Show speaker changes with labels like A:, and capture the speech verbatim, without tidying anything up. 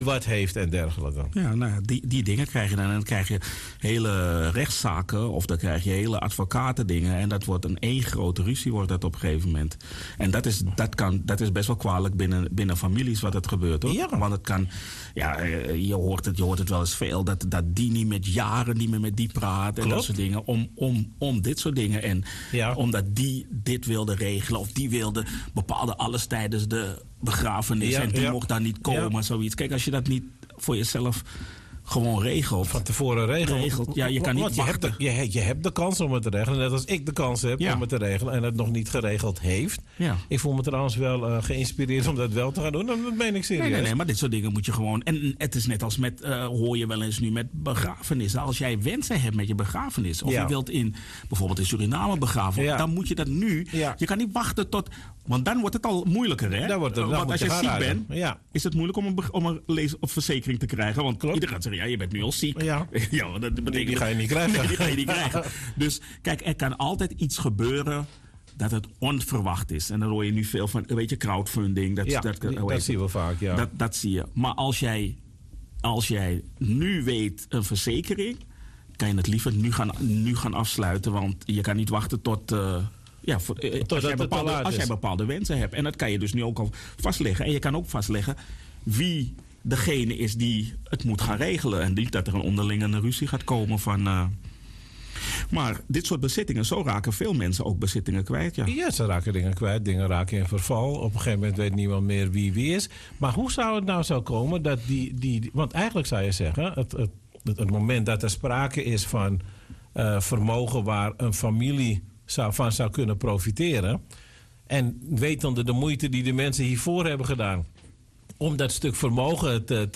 A: wat heeft en dergelijke.
B: Ja, nou ja, die, die dingen krijg je dan. En dan krijg je hele rechtszaken of dan krijg je hele advocatendingen. En dat wordt een één grote ruzie wordt dat op een gegeven moment. En dat is, dat kan, dat is best wel kwalijk binnen, binnen families wat het gebeurt. Hoor.
A: Ja.
B: Want het kan, ja, je hoort het, je hoort het wel eens veel. Dat, dat die niet met jaren niet meer met die praat. En
A: Klopt.
B: dat soort dingen. Om, om, om dit soort dingen. En
A: Ja.
B: omdat die dit wilde regelen. Of die wilde bepaalde alles tijdens de begrafenis.
A: Ja,
B: en die
A: ja.
B: mocht daar niet komen.
A: Ja.
B: Zoiets. Kijk, als je dat niet voor jezelf gewoon regelt.
A: Van tevoren regelen.
B: Regelt. Ja, je kan niet
A: Want je hebt, de,
B: wachten.
A: je, he- je hebt de kans om het te regelen. Net als ik de kans heb
B: Ja.
A: om het te regelen. En het nog niet geregeld heeft.
B: Ja.
A: Ik voel me trouwens wel uh, geïnspireerd om dat wel te gaan doen. Dat meen ik serieus.
B: Nee, nee, nee, maar dit soort dingen moet je gewoon... En het is net als met, uh, hoor je wel eens nu met begrafenissen. Als jij wensen hebt met je begrafenis... of
A: Ja.
B: je wilt in, bijvoorbeeld in Suriname begraven...
A: Ja.
B: dan moet je dat nu...
A: Ja.
B: Je kan niet wachten tot... Want dan wordt het al moeilijker, hè?
A: Dan wordt het- dan
B: Want
A: moet
B: als
A: je
B: je
A: gaan
B: ziek
A: rijden.
B: bent,
A: Ja.
B: is het moeilijk om een, be- om een lees- of verzekering te krijgen. Want
A: Klopt.
B: iedereen gaat zeggen, ja, je bent nu al ziek.
A: Ja.
B: ja dat betekent
A: Die ga je niet krijgen.
B: Nee, die ga je niet krijgen. Dus kijk, er kan altijd iets gebeuren... dat het onverwacht is. En dan hoor je nu veel van, weet je, crowdfunding. Dat,
A: Ja,
B: dat,
A: die-
B: hoe heet
A: dat zien we vaak, ja.
B: Dat, dat zie je. Maar als jij, als jij nu weet een verzekering... kan je het liever nu gaan, nu gaan afsluiten. Want je kan niet wachten tot... uh, ja, voor, uh, als,
A: het
B: jij
A: te
B: bepaalde,
A: laat
B: als jij
A: is.
B: bepaalde wensen hebt. En dat kan je dus nu ook al vastleggen. En je kan ook vastleggen wie degene is die het moet gaan regelen. En niet dat er een onderlinge ruzie gaat komen van... Uh, maar dit soort bezittingen, zo raken veel mensen ook bezittingen kwijt. Ja,
A: Ja, ze raken dingen kwijt, dingen raken in verval. Op een gegeven moment weet niemand meer wie wie is. Maar hoe zou het nou zo komen dat die... die want eigenlijk zou je zeggen, het, het, het, het moment dat er sprake is van uh, vermogen waar een familie zou, van zou kunnen profiteren... en wetende de moeite die de mensen hiervoor hebben gedaan om dat stuk vermogen te, te